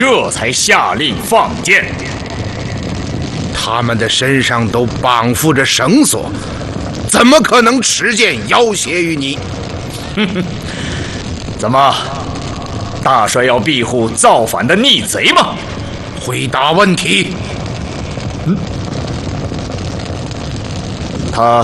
这才下令放箭。 他们的身上都绑缚着绳索，怎么可能持剑要挟于你？ 怎么，大帅要庇护造反的逆贼吗？ 回答问题。 他，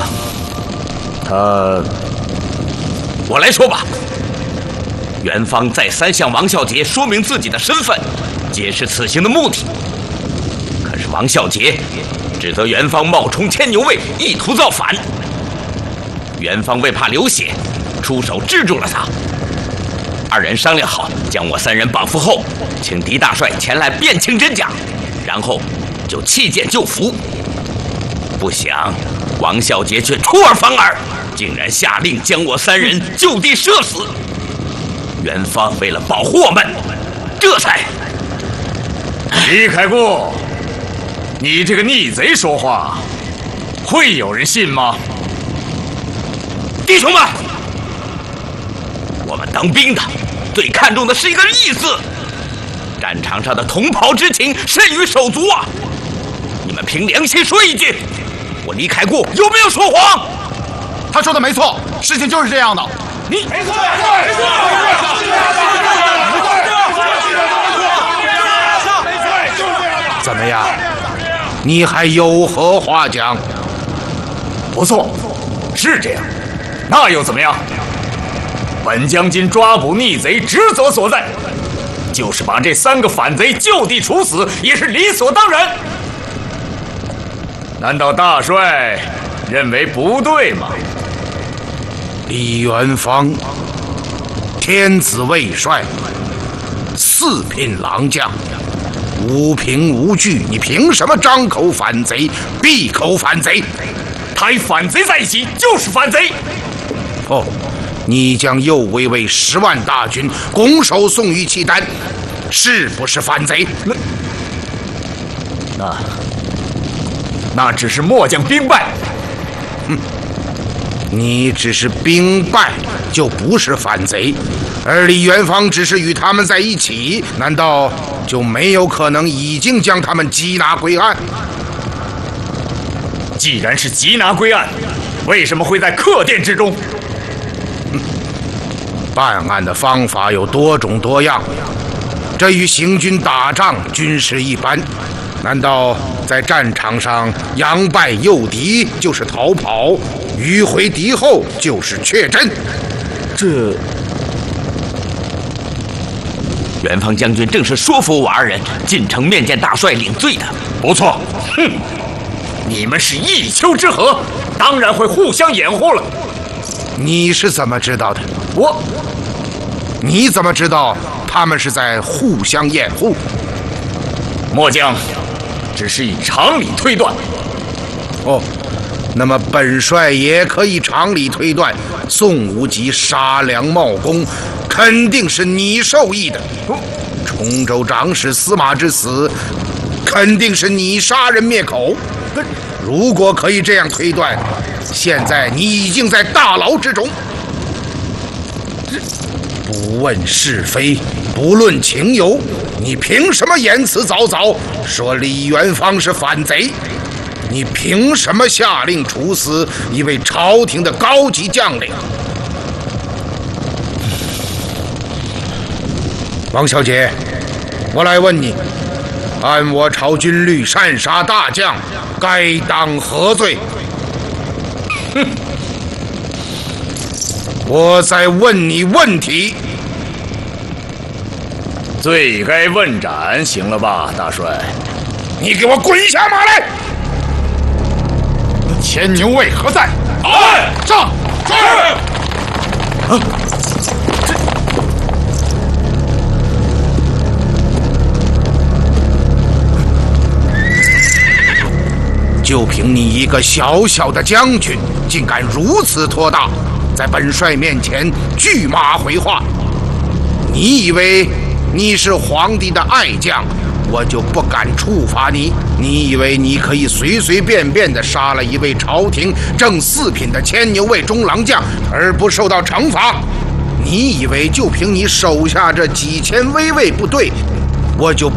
我来说吧。元芳再三向王孝杰说明自己的身份，解释此行的目的。可是王孝杰指责元芳冒充牵牛卫，意图造反。元芳为怕流血，出手制住了他。二人商量好，将我三人绑缚后，请狄大帅前来辨清真假，然后就弃剑就俘。不想王孝杰却出尔反尔，竟然下令将我三人就地射死。元芳为了保护我们，这才……李开固，你这个逆贼说话，会有人信吗？弟兄们，我们当兵的最看重的是一个义字，战场上的同袍之情甚于手足啊！你们凭良心说一句，我李开固有没有说谎？ 他说的没错，事情就是这样的。 你没错， 怎么样？你还有何话讲？ 不错，是这样。那又怎么样？本将军抓捕逆贼职责所在，就是把这3个反贼就地处死，也是理所当然。难道大帅认为不对吗？ 李元芳，天子卫帅，4品郎将，无凭无据，你凭什么张口反贼，闭口反贼？ 他与反贼在一起就是反贼。 哦，你将右卫卫10万大军拱手送于契丹，是不是反贼？ 那只是末将兵败。 你只是兵败，就不是反贼，而李元芳只是与他们在一起，难道就没有可能已经将他们缉拿归案？ 既然是缉拿归案，为什么会在客店之中？ 办案的方法有多种多样，这与行军打仗军事一般。难道在战场上佯败诱敌就是逃跑，迂回敌后就是确阵？ 这元芳将军正是说服我2人进城面见大帅领罪的。不错。你们是一丘之貉，当然会互相掩护了。 你是怎么知道的？你怎么知道他们是在互相掩护？ 末将只是以常理推断。 哦，那么本帅也可以常理推断，宋无极杀良冒功，肯定是你授意的。崇州长史司马之死，肯定是你杀人灭口。如果可以这样推断，现在你已经在大牢之中。不问是非，不论情由，你凭什么言辞凿凿，说李元芳是反贼？你凭什么下令处死一位朝廷的高级将领？王小姐，我来问你，按我朝军律，擅杀大将，该当何罪？我在问你问题。 罪该问斩，行了吧，大帅？ 你给我滚下马来！ 牵牛卫何在？ 哎， 上！是。 就凭你一个小小的将军，竟敢如此托大，在本帅面前拒马回话。你以为你是皇帝的爱将，我就不敢处罚你？你以为你可以随随便便地杀了一位朝廷正4品的牵牛卫中郎将而不受到惩罚？你以为就凭你手下这几千威卫部队， 我就